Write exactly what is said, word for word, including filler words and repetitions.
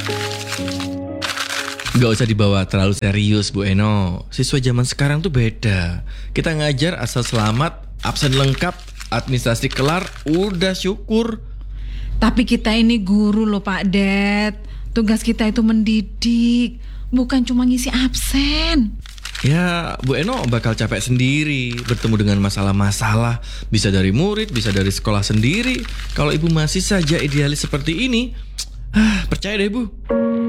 Gak usah dibawa terlalu serius, Bu Eno. Siswa zaman sekarang tuh beda. Kita ngajar asal selamat, absen lengkap, administrasi kelar, udah syukur. Tapi kita ini guru loh Pak Det. Tugas kita itu mendidik, bukan cuma ngisi absen. Ya, Bu Eno bakal capek sendiri bertemu dengan masalah-masalah. Bisa dari murid, bisa dari sekolah sendiri. Kalau Ibu masih saja idealis seperti ini, ah, percaya deh Bu.